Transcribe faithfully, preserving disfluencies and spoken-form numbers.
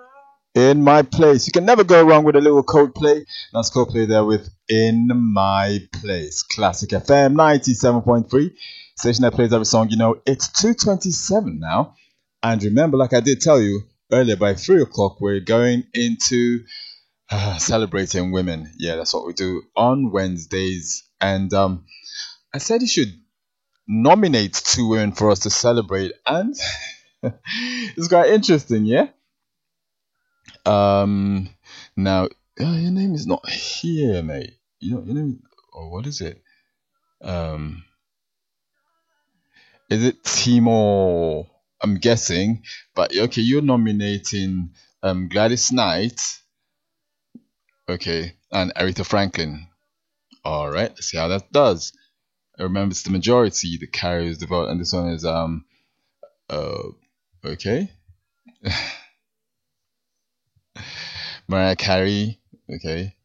In My Place. You can never go wrong with a little Coldplay. That's Coldplay there with In My Place. Classic F M ninety-seven point three. Station that plays every song you know. It's two twenty-seven now. And remember, like I did tell you earlier, by three o'clock, we're going into uh, celebrating women. Yeah, that's what we do on Wednesdays. And um, I said you should nominate two women for us to celebrate. And it's quite interesting, yeah? Um, now, uh, your name is not here, mate. You know, your name, or what is it? Um, is it Timo? I'm guessing, but okay, you're nominating um Gladys Knight, okay, and Aretha Franklin. All right, let's see how that does. Remember, it's the majority that carries the vote, and this one is um uh okay, Mariah Carey, okay,